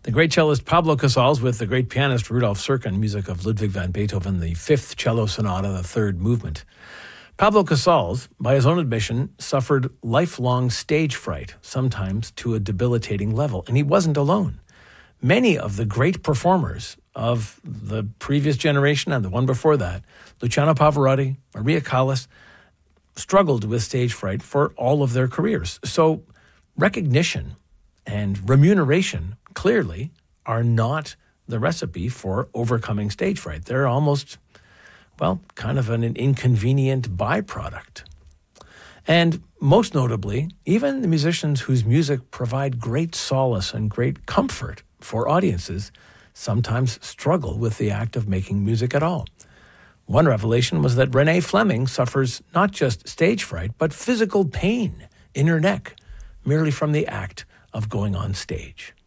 The great cellist Pablo Casals with the great pianist Rudolf Serkin, music of Ludwig van Beethoven, the Fifth Cello Sonata, the third movement. Pablo Casals, by his own admission, suffered lifelong stage fright, sometimes to a debilitating level, and he wasn't alone. Many of the great performers of the previous generation and the one before that, Luciano Pavarotti, Maria Callas, struggled with stage fright for all of their careers. So recognition and remuneration clearly are not the recipe for overcoming stage fright. They're almost, kind of an inconvenient byproduct. And most notably, even the musicians whose music provide great solace and great comfort for audiences sometimes struggle with the act of making music at all. One revelation was that Renee Fleming suffers not just stage fright, but physical pain in her neck, merely from the act of going on stage.